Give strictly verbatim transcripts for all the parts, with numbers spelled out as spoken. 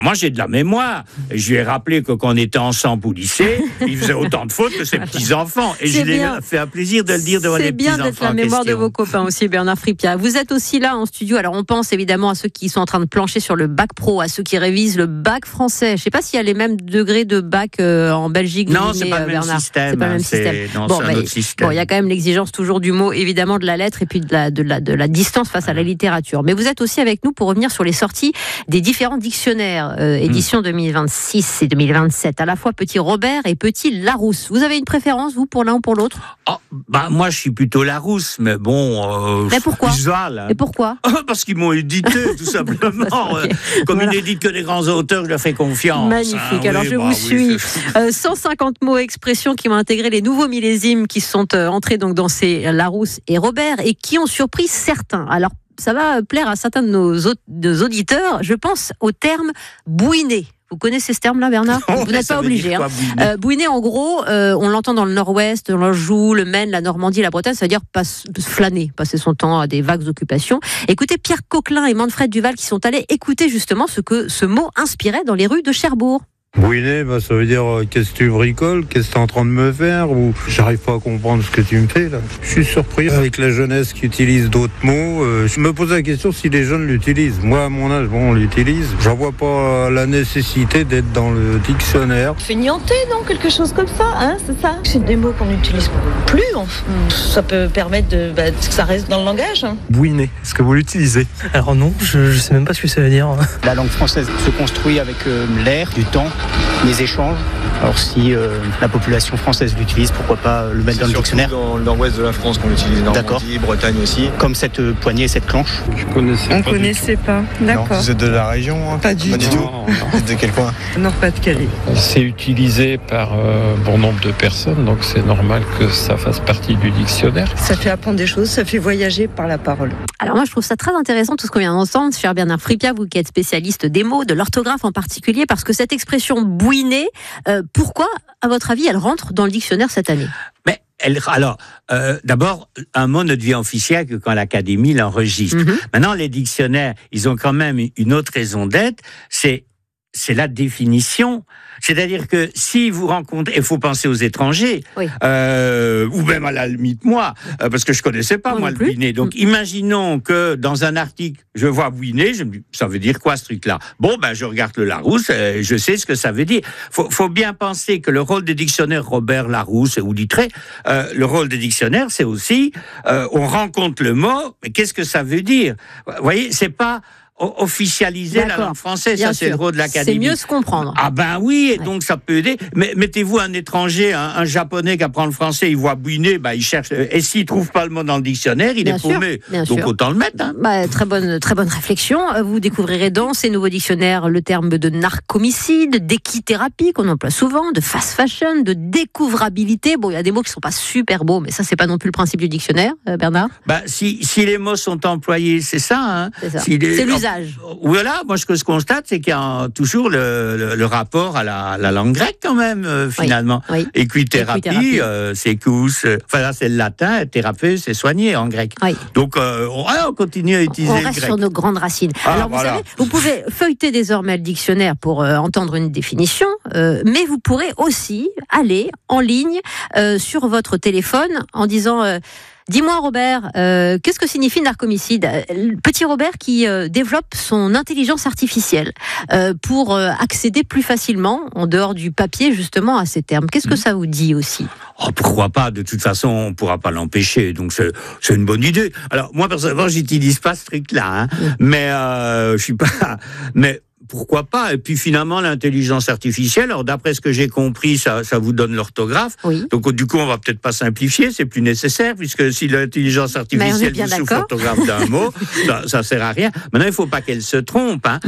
Moi, j'ai de la mémoire. Je lui ai rappelé que quand on était ensemble au lycée, il faisait autant de fautes que ses petits-enfants. Et C'est je l'ai bien. fait un plaisir de le dire devant les petits-enfants. C'est bien d'être la mémoire de vos copains aussi, Bernard Fripia. Vous êtes aussi là en studio. Alors, on pense évidemment à ceux qui sont en train de plancher sur le bac pro, à ceux qui révisent le bac français. Je ne sais pas s'il y a les mêmes degrés de bac euh, en Belgique. Non, c'est pas, euh, Bernard. c'est pas le même système. Non, bon, c'est mais, un autre système. Bon, il y a quand même l'exigence toujours du mot, évidemment, de la lettre et puis de la, de la, de la distance face à la littérature. Mais vous êtes aussi avec nous pour revenir sur les sorties des différents dictionnaires, euh, édition mmh. deux mille vingt-six et deux mille vingt-sept, à la fois Petit Robert et Petit Larousse. Vous avez une préférence, vous, pour l'un ou pour l'autre? Oh, bah, moi, je suis plutôt Larousse, mais bon... Euh, mais pourquoi visual, hein. Et pourquoi? Parce qu'ils m'ont édité, tout simplement. okay. Comme voilà. Ils n'éditent que des grands auteurs, je leur fais confiance. Magnifique, hein, alors oui, je bah, vous oui, suis. Euh, cent cinquante mots et expressions qui ont intégré les nouveaux millésimes qui sont euh, entrés donc, dans ces Larousse et Robert et qui ont surpris certains. Alors, ça va plaire à certains de nos, nos auditeurs. Je pense au terme bouiné. Vous connaissez ce terme-là, Bernard? Oh, Vous n'êtes pas obligé. Quoi, hein. bouiné, euh, bouiné, en gros, euh, on l'entend dans le Nord-Ouest, dans l'Anjou, le Maine, la Normandie, la Bretagne, ça veut dire passe, flâner, passer son temps à des vagues occupations. Écoutez Pierre Coquelin et Manfred Duval qui sont allés écouter justement ce que ce mot inspirait dans les rues de Cherbourg. Bouiner, bah, ça veut dire euh, qu'est-ce que tu bricoles, qu'est-ce que tu es en train de me faire, ou j'arrive pas à comprendre ce que tu me fais là. Je suis surpris avec la jeunesse qui utilise d'autres mots. Euh, je me pose la question si les jeunes l'utilisent. Moi, à mon âge, bon, on l'utilise. J'en vois pas la nécessité d'être dans le dictionnaire. Feignanté, non? Quelque chose comme ça, hein, c'est ça? C'est des mots qu'on n'utilise plus. Enfin. Ça peut permettre de, bah, que ça reste dans le langage. Hein. Bouiner, est-ce que vous l'utilisez? Alors non, je, je sais même pas ce que ça veut dire. La langue française se construit avec euh, l'air, du temps, les échanges. Alors si euh, la population française l'utilise, pourquoi pas le mettre c'est dans le dictionnaire. C'est dans le nord-ouest de la France qu'on l'utilise, Normandie, Bretagne aussi. Comme cette euh, poignée et cette planche. Je connaissais On pas connaissait pas, d'accord. Non, vous êtes de la région? Hein? Pas du pas tout. Du tout. Vous êtes de quel coin? Nord-Pas-de-Calais. C'est utilisé par euh, bon nombre de personnes, donc c'est normal que ça fasse partie du dictionnaire. Ça fait apprendre des choses, ça fait voyager par la parole. Alors moi je trouve ça très intéressant tout ce qu'on vient d'entendre, cher Bernard Fripia, vous qui êtes spécialiste des mots, de l'orthographe en particulier, parce que cette expression bouiner, euh, pourquoi, à votre avis, elle rentre dans le dictionnaire cette année? Mais elle, alors, euh, d'abord, un mot ne devient officiel que quand l'Académie l'enregistre. Mm-hmm. Maintenant, les dictionnaires, ils ont quand même une autre raison d'être, c'est c'est la définition. C'est-à-dire que si vous rencontrez, il faut penser aux étrangers, oui. euh, ou même à la limite moi, euh, parce que je connaissais pas moi, moi le bouiner. Donc, mmh. imaginons que dans un article, je vois bouiner, je me dis, ça veut dire quoi ce truc-là? Bon, ben je regarde le Larousse, euh, je sais ce que ça veut dire. Faut, faut bien penser que le rôle des dictionnaires Robert Larousse ou Littré, euh, le rôle des dictionnaires, c'est aussi, euh, on rencontre le mot, mais qu'est-ce que ça veut dire? Vous voyez, c'est pas officialiser la langue française, bien ça sûr. C'est le rôle de l'Académie. C'est mieux se comprendre. Ah ben oui, et ouais. Donc ça peut aider. Mais mettez-vous un étranger, un, un japonais qui apprend le français, il voit bouiner, ben il cherche. Et s'il trouve pas le mot dans le dictionnaire, il bien est sûr, paumé. Donc sûr. Autant le mettre. Hein. Bah, très bonne, très bonne réflexion. Vous découvrirez dans ces nouveaux dictionnaires le terme de narcomicide, d'équithérapie qu'on emploie souvent, de fast fashion, de découvrabilité. Bon, il y a des mots qui sont pas super beaux, mais ça c'est pas non plus le principe du dictionnaire, euh, Bernard. Bah si si les mots sont employés, c'est ça. Hein. C'est ça. Si les, c'est l'usage. Voilà, moi ce que je constate, c'est qu'il y a toujours le, le, le rapport à la, la langue grecque quand même, euh, finalement. Oui, oui. Équithérapie, euh, c'est cous, euh, enfin là c'est le latin, thérapie, c'est soigner en grec. Oui. Donc euh, on, on continue à utiliser on le reste grec. Sur nos grandes racines. Ah, Alors vous voilà. savez, vous pouvez feuilleter désormais le dictionnaire pour euh, entendre une définition, euh, mais vous pourrez aussi aller en ligne euh, sur votre téléphone en disant... Euh, Dis-moi Robert, euh, qu'est-ce que signifie narcomicide? Petit Robert qui euh, développe son intelligence artificielle euh, pour euh, accéder plus facilement, en dehors du papier justement, à ces termes. Qu'est-ce que ça vous dit aussi? Oh, pourquoi pas? De toute façon, on ne pourra pas l'empêcher, donc c'est, c'est une bonne idée. Alors moi personnellement, j'utilise pas ce truc-là, hein, mmh. mais euh, je suis pas... mais pourquoi pas? Et puis finalement, l'intelligence artificielle, alors d'après ce que j'ai compris, ça, ça vous donne l'orthographe. Oui. Donc du coup, on va peut-être pas simplifier, c'est plus nécessaire, puisque si l'intelligence artificielle vous souffle l'orthographe d'un mot, ça, ça sert à rien. Maintenant, il faut pas qu'elle se trompe. Hein. Mm.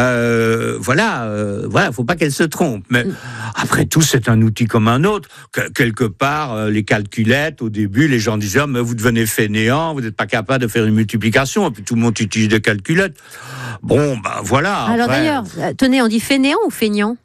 Euh, voilà, euh, voilà, faut pas qu'elle se trompe. Mais mm. après tout, c'est un outil comme un autre. Que, quelque part, euh, les calculettes, au début, les gens disaient, oh, mais vous devenez fainéant, vous n'êtes pas capable de faire une multiplication, et puis tout le monde utilise des calculettes. Bon, ben voilà. Alors après, d'ailleurs, tenez, on dit fainéant ou feignant?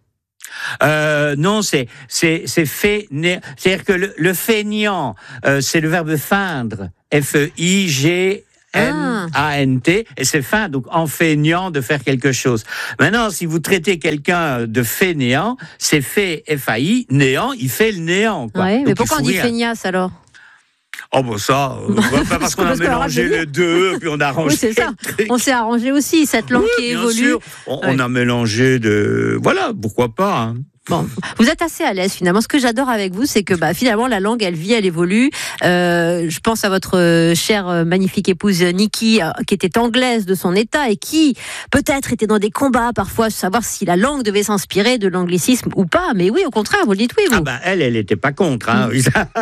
Euh, non, c'est c'est c'est fainéant. C'est-à-dire que le, le feignant, euh, c'est le verbe feindre. F E I G N A N T, et c'est fin, donc en feignant de faire quelque chose. Maintenant, si vous traitez quelqu'un de fainéant, c'est fait F A I, néant, il fait le néant. Quoi. Ouais, donc, mais pourquoi on dit rien. feignasse alors? Oh bon ça, euh, pas parce qu'on a mélangé les deux, puis on a arrangé. Oui, c'est ça. On s'est arrangé aussi, cette langue oui, qui bien évolue. Sûr. On, ouais. on a mélangé de... Voilà, pourquoi pas hein. Bon, vous êtes assez à l'aise finalement. Ce que j'adore avec vous, c'est que bah, finalement la langue, elle vit, elle évolue. Euh, je pense à votre euh, chère euh, magnifique épouse Nikki, euh, qui était anglaise de son état et qui peut-être était dans des combats parfois, savoir si la langue devait s'inspirer de l'anglicisme ou pas. Mais oui, au contraire, vous le dites oui. Vous. Ah ben elle, elle n'était pas contre. Hein.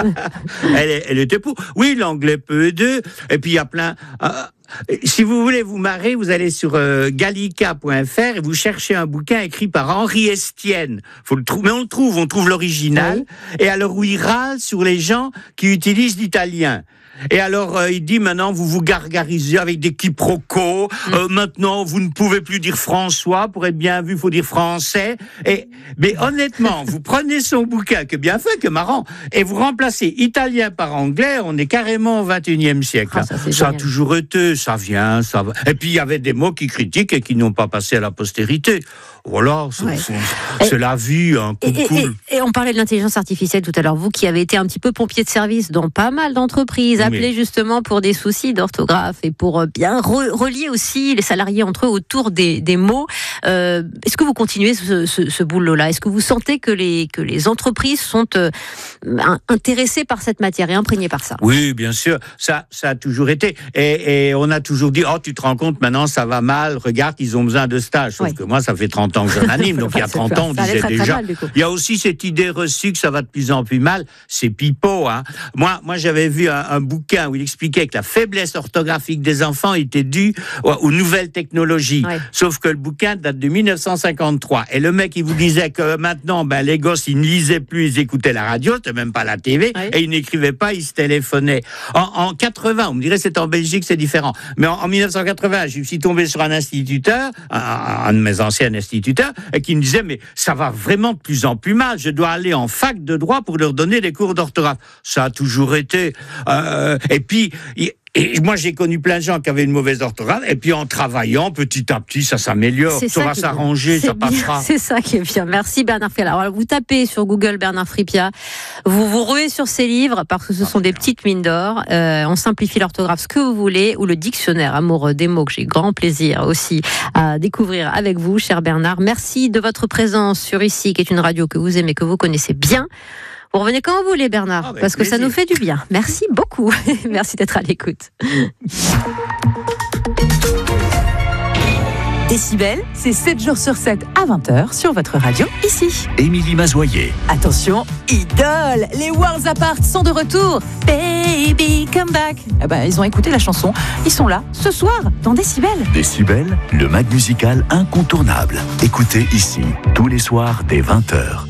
elle, elle était pour. Oui, l'anglais peut aider. Et puis il y a plein. Euh, Si vous voulez vous marrer, vous allez sur euh, gallica point f r et vous cherchez un bouquin écrit par Henri Estienne. Faut le trouver, mais on le trouve, on trouve l'original. Oui. Et alors où il râle sur les gens qui utilisent l'italien. Et alors, euh, il dit maintenant, vous vous gargarisez avec des quiproquos. Mmh. Euh, maintenant, vous ne pouvez plus dire François. Pour être bien vu, il faut dire français. Et, mais honnêtement, vous prenez son bouquin, que bien fait, que marrant, et vous remplacez italien par anglais, on est carrément au vingt et unième siècle. Ah, ça, ça a toujours été, ça vient, ça va. Et puis, il y avait des mots qui critiquent et qui n'ont pas passé à la postérité. Voilà, c'est, ouais. c'est, c'est et, la vie, un coup de cool. Et, et on parlait de l'intelligence artificielle tout à l'heure. Vous qui avez été un petit peu pompier de service dans pas mal d'entreprises, appelés oui. justement pour des soucis d'orthographe et pour bien re- relier aussi les salariés entre eux autour des, des mots. Euh, est-ce que vous continuez ce, ce, ce boulot-là ? Est-ce que vous sentez que les, que les entreprises sont euh, intéressées par cette matière et imprégnées par ça ? Oui, bien sûr. Ça, ça a toujours été. Et, et on a toujours dit, oh, tu te rends compte, maintenant, ça va mal. Regarde, ils ont besoin de stage. Sauf oui. que moi, ça fait trente ans que j'en anime. Donc, il y a trente ans, on disait très, déjà. Très mal, il y a aussi cette idée reçue que ça va de plus en plus mal. C'est pipeau, hein. Moi, moi, j'avais vu un, un bouquin où il expliquait que la faiblesse orthographique des enfants était due aux, aux nouvelles technologies. Oui. Sauf que le bouquin date de dix-neuf cent cinquante-trois. Et le mec, il vous disait que maintenant, ben, les gosses, ils ne lisaient plus, ils écoutaient la radio, c'était même pas la T V, oui. et ils n'écrivaient pas, ils se téléphonaient. En, en quatre-vingts, on me dirait c'est en Belgique, c'est différent. Mais en, en dix-neuf cent quatre-vingts, je suis tombé sur un instituteur, un, un de mes anciens instituteurs, et qui me disait, mais ça va vraiment de plus en plus mal, je dois aller en fac de droit pour leur donner des cours d'orthographe. Ça a toujours été. Euh, et puis, et moi, j'ai connu plein de gens qui avaient une mauvaise orthographe, et puis en travaillant, petit à petit, ça s'améliore, ça, ça va s'arranger, ça passera. C'est ça qui est bien. Merci Bernard Fripia. Alors, vous tapez sur Google Bernard Fripia, vous vous ruez sur ses livres, parce que ce sont des petites mines d'or. Euh, on simplifie l'orthographe, ce que vous voulez, ou le dictionnaire amoureux des mots, que j'ai grand plaisir aussi à découvrir avec vous, cher Bernard. Merci de votre présence sur Ici, qui est une radio que vous aimez, que vous connaissez bien. Vous revenez quand vous voulez, Bernard, ah, parce plaisir. Que ça nous fait du bien. Merci beaucoup. Merci d'être à l'écoute. Décibel, c'est sept jours sur sept à vingt heures sur votre radio, ici. Émilie Mazoyer. Attention, idole, les Worlds Apart sont de retour. Baby, come back. Eh ben, ils ont écouté la chanson. Ils sont là, ce soir, dans Décibel. Décibel, le mag musical incontournable. Écoutez ici, tous les soirs dès vingt heures.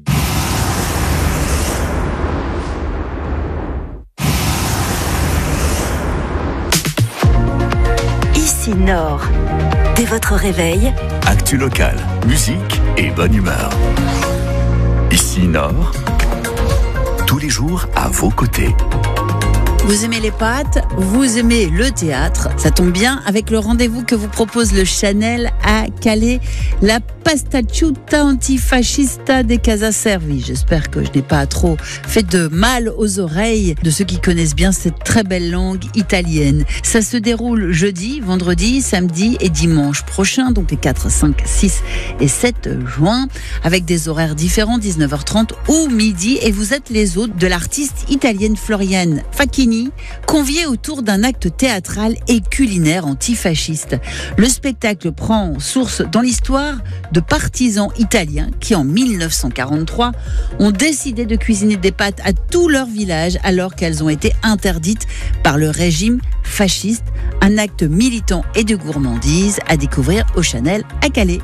Nord. Dès votre réveil, actu local, musique et bonne humeur. Ici Nord, tous les jours à vos côtés. Vous aimez les pâtes, vous aimez le théâtre, ça tombe bien avec le rendez-vous que vous propose le Chanel à Calais, la Pastaciuta Antifascista de Casa Servi. J'espère que je n'ai pas trop fait de mal aux oreilles de ceux qui connaissent bien cette très belle langue italienne. Ça se déroule jeudi, vendredi, samedi et dimanche prochain, donc les quatre, cinq, six et sept juin, avec des horaires différents, dix-neuf heures trente ou midi, et vous êtes les hôtes de l'artiste italienne Floriane Facchini, conviée autour d'un acte théâtral et culinaire antifasciste. Le spectacle prend source dans l'histoire de partisans italiens qui, en dix-neuf cent quarante-trois, ont décidé de cuisiner des pâtes à tout leur village alors qu'elles ont été interdites par le régime fasciste. Un acte militant et de gourmandise à découvrir au Chanel à Calais.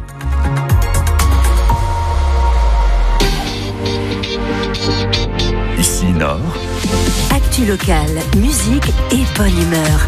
Ici Nord. Actu local, musique et bonne humeur.